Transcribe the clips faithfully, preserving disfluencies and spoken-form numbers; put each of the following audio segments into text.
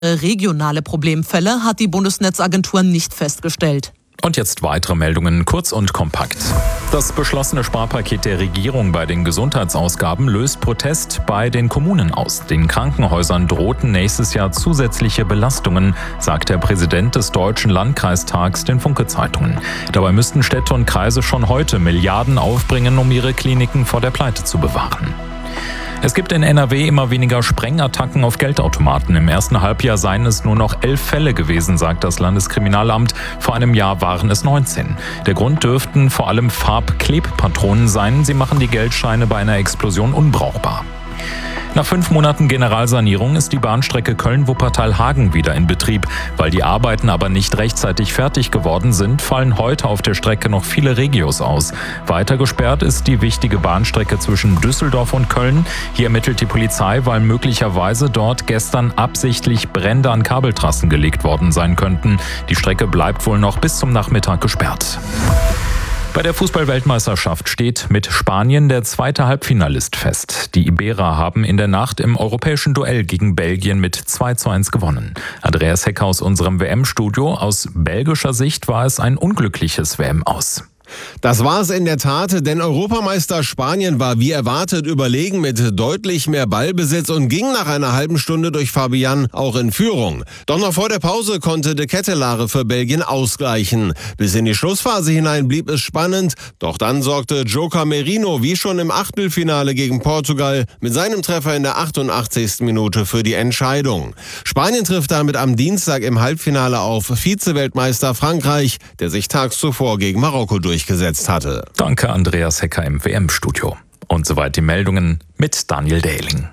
Regionale Problemfälle hat die Bundesnetzagentur nicht festgestellt. Und jetzt weitere Meldungen, kurz und kompakt. Das beschlossene Sparpaket der Regierung bei den Gesundheitsausgaben löst Protest bei den Kommunen aus. Den Krankenhäusern drohten nächstes Jahr zusätzliche Belastungen, sagt der Präsident des Deutschen Landkreistags den Funke-Zeitungen. Dabei müssten Städte und Kreise schon heute Milliarden aufbringen, um ihre Kliniken vor der Pleite zu bewahren. Es gibt in N R W immer weniger Sprengattacken auf Geldautomaten. Im ersten Halbjahr seien es nur noch elf Fälle gewesen, sagt das Landeskriminalamt. Vor einem Jahr waren es neunzehn. Der Grund dürften vor allem Farbklebpatronen sein. Sie machen die Geldscheine bei einer Explosion unbrauchbar. Nach fünf Monaten Generalsanierung ist die Bahnstrecke Köln-Wuppertal-Hagen wieder in Betrieb. Weil die Arbeiten aber nicht rechtzeitig fertig geworden sind, fallen heute auf der Strecke noch viele Regios aus. Weiter gesperrt ist die wichtige Bahnstrecke zwischen Düsseldorf und Köln. Hier ermittelt die Polizei, weil möglicherweise dort gestern absichtlich Brände an Kabeltrassen gelegt worden sein könnten. Die Strecke bleibt wohl noch bis zum Nachmittag gesperrt. Bei der Fußball-Weltmeisterschaft steht mit Spanien der zweite Halbfinalist fest. Die Iberer haben in der Nacht im europäischen Duell gegen Belgien mit zwei zu eins gewonnen. Andreas Hecker aus unserem W M-Studio. Aus belgischer Sicht war es ein unglückliches W M-Aus. Das war es in der Tat, denn Europameister Spanien war wie erwartet überlegen mit deutlich mehr Ballbesitz und ging nach einer halben Stunde durch Fabian auch in Führung. Doch noch vor der Pause konnte De Ketelaere für Belgien ausgleichen. Bis in die Schlussphase hinein blieb es spannend, doch dann sorgte Joker Merino wie schon im Achtelfinale gegen Portugal mit seinem Treffer in der achtundachtzigsten Minute für die Entscheidung. Spanien trifft damit am Dienstag im Halbfinale auf Vize-Weltmeister Frankreich, der sich tags zuvor gegen Marokko durchgesetzt hatte. Danke, Andreas Hecker im W M-Studio. Und soweit die Meldungen mit Daniel Dehling.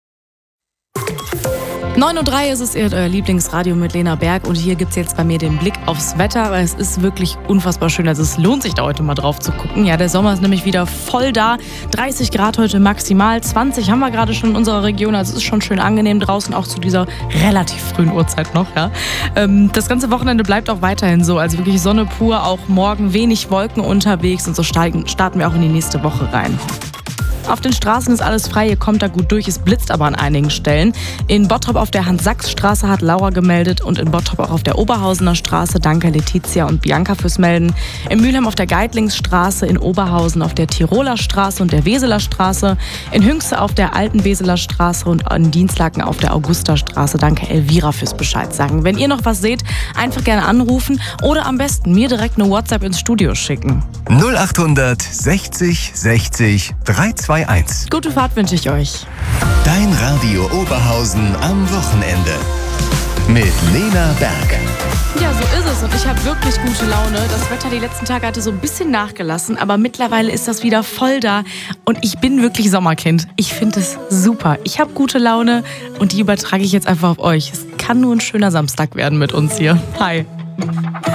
neun Uhr drei ist es, euer Lieblingsradio mit Lena Berg, und hier gibt es jetzt bei mir den Blick aufs Wetter, weil es ist wirklich unfassbar schön, also es lohnt sich da heute mal drauf zu gucken. Ja, der Sommer ist nämlich wieder voll da, dreißig Grad heute maximal, zwanzig haben wir gerade schon in unserer Region, also es ist schon schön angenehm draußen, auch zu dieser relativ frühen Uhrzeit noch. Ja. Ähm, das ganze Wochenende bleibt auch weiterhin so, also wirklich Sonne pur, auch morgen wenig Wolken unterwegs, und so steigen, starten wir auch in die nächste Woche rein. Auf den Straßen ist alles frei, ihr kommt da gut durch, es blitzt aber an einigen Stellen. In Bottrop auf der Hans-Sachs-Straße hat Laura gemeldet und in Bottrop auch auf der Oberhausener Straße. Danke Letizia und Bianca fürs Melden. In Mülheim auf der Geitlingsstraße, in Oberhausen auf der Tiroler Straße und der Weseler Straße, in Hünxe auf der alten Weseler Straße und in Dienstlaken auf der Augusta-Straße. Danke Elvira fürs Bescheid sagen. Wenn ihr noch was seht, einfach gerne anrufen oder am besten mir direkt eine WhatsApp ins Studio schicken. null achthundert sechzig sechzig dreihunderteinundzwanzig. Gute Fahrt wünsche ich euch. Dein Radio Oberhausen am Wochenende mit Lena Berg. Ja, so ist es, und ich habe wirklich gute Laune. Das Wetter die letzten Tage hatte so ein bisschen nachgelassen, aber mittlerweile ist das wieder voll da und ich bin wirklich Sommerkind. Ich finde es super. Ich habe gute Laune und die übertrage ich jetzt einfach auf euch. Es kann nur ein schöner Samstag werden mit uns hier. Hi.